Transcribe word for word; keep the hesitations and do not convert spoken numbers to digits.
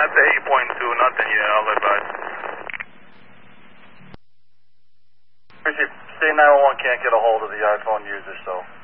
at the eight point two, nothing yet, I'll advise. Appreciate it. State nine one one can't get a hold of the iPhone user, so